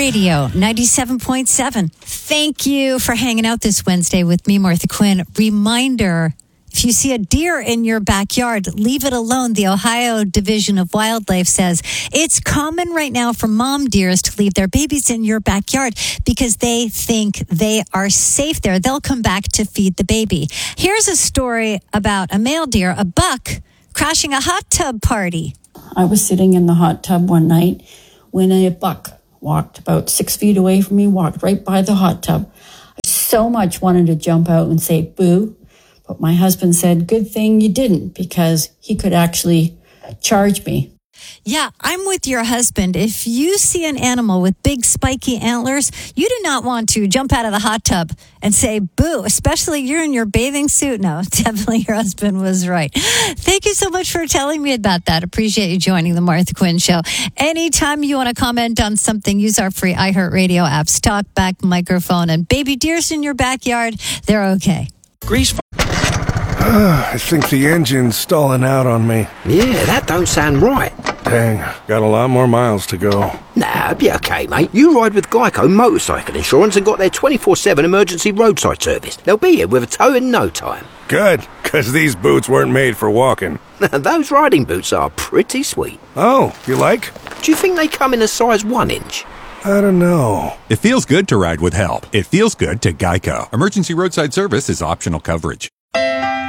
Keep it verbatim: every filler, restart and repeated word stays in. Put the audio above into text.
Radio ninety-seven point seven. Thank you for hanging out this Wednesday with me, Martha Quinn. Reminder, if you see a deer in your backyard, leave it alone. The Ohio Division of Wildlife says it's common right now for mom deers to leave their babies in your backyard because they think they are safe there. They'll come back to feed the baby. Here's a story about a male deer, a buck, crashing a hot tub party. I was sitting in the hot tub one night when a buck walked about six feet away from me, walked right by the hot tub. I so much wanted to jump out and say boo, but my husband said, good thing you didn't, because he could actually charge me. Yeah, I'm with your husband. If you see an animal with big spiky antlers, you do not want to jump out of the hot tub and say boo, especially you're in your bathing suit. No, definitely your husband was right. Thank you so much for telling me about that. Appreciate you joining the Martha Quinn Show. Anytime you want to comment on something, use our free iHeartRadio apps, talk back microphone, and baby deers in your backyard, they're okay. Grease. I think the engine's stalling out on me. Yeah, that don't sound right. Dang, got a lot more miles to go. Nah, be okay, mate. You ride with Geico Motorcycle Insurance and got their twenty-four seven emergency roadside service. They'll be here with a tow in no time. Good, because these boots weren't made for walking. Those riding boots are pretty sweet. Oh, you like? Do you think they come in a size one inch? I don't know. It feels good to ride with help. It feels good to Geico. Emergency roadside service is optional coverage.